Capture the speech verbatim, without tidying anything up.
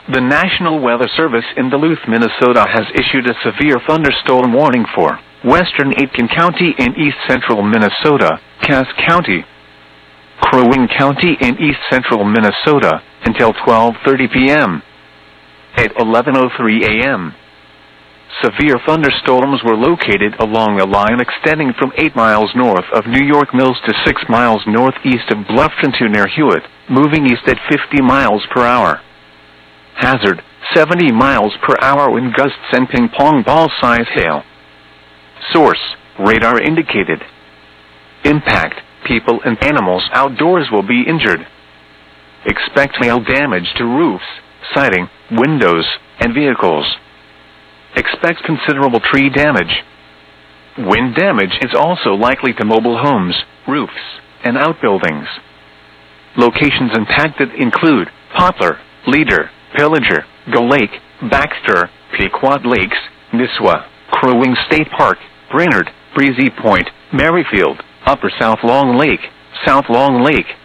The National Weather Service in Duluth, Minnesota has issued a severe thunderstorm warning for western Aitkin County in east-central Minnesota, Cass County, Crow Wing County in east-central Minnesota, until twelve thirty p m At eleven oh three a m Severe thunderstorms were located along a line extending from eight miles north of New York Mills to six miles northeast of Bluffton to near Hewitt, moving east at fifty miles per hour. Hazard, seventy miles per hour wind gusts and ping-pong ball-size hail. Source, radar indicated. Impact, people and animals outdoors will be injured. Expect hail damage to roofs, siding, windows, and vehicles. Expect considerable tree damage. Wind damage is also likely to mobile homes, roofs, and outbuildings. Locations impacted include Poplar, Leader, Pillager, Gull Lake, Baxter, Pequot Lakes, Nisswa, Crow Wing State Park, Brainerd, Breezy Point, Merrifield, Upper South Long Lake, South Long Lake,